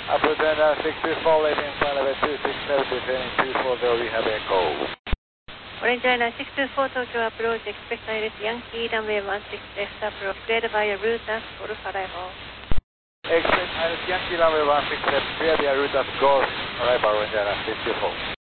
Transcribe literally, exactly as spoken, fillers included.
Approach Airliner six two four, lady in flight level two six seven, descending two four zero, we have echo. Orange Airliner six two four, Tokyo approach, expect direct Yankee, runway one six left approach, cleared via route as Golf arrival. Expect Yankee, runway one six left, clear via route as Golf, arrival Orange Airliner six two four.